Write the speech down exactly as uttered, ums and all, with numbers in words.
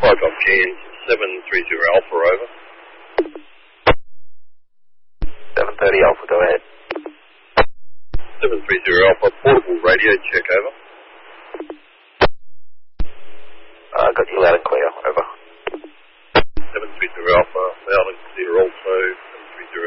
five Golf Chance, seven three zero Alpha, over. seven thirty Alpha, go ahead. seven three zero Alpha, portable radio, check over. Uh, got you loud and